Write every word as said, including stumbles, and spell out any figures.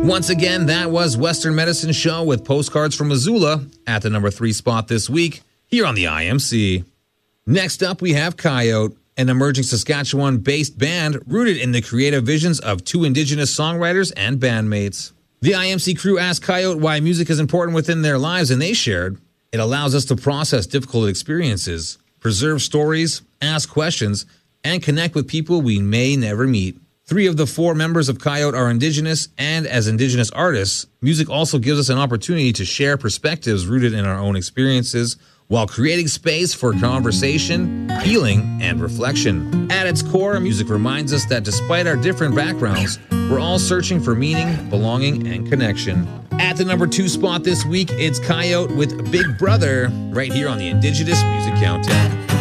Once again, that was Western Medicine Show with Postcards from Missoula at the number three spot this week here on the I M C. Next up, we have Coyote, an emerging Saskatchewan-based band rooted in the creative visions of two Indigenous songwriters and bandmates. The I M C crew asked Coyote why music is important within their lives, and they shared, "It allows us to process difficult experiences, preserve stories, ask questions, and connect with people we may never meet." Three of the four members of Coyote are Indigenous, and as Indigenous artists, music also gives us an opportunity to share perspectives rooted in our own experiences while creating space for conversation, healing, and reflection. At its core, music reminds us that despite our different backgrounds, we're all searching for meaning, belonging, and connection. At the number two spot this week, it's Coyote with Big Brother, right here on the Indigenous Music Countdown.